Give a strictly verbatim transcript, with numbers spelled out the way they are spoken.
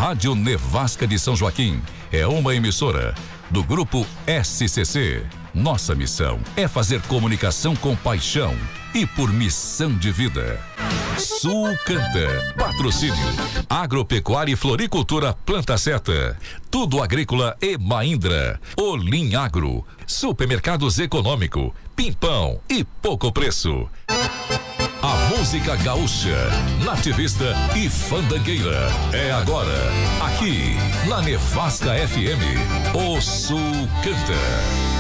Rádio Nevasca de São Joaquim é uma emissora do Grupo S C C. Nossa missão é fazer comunicação com paixão e por missão de vida. Sul Canta. Patrocínio Agropecuária e Floricultura Planta Seta. Tudo Agrícola e Mahindra. Olim Agro. Supermercados Econômico. Pimpão e pouco preço. A música gaúcha, nativista e fandangueira é agora, aqui na Nevasca F M. O Sul Canta.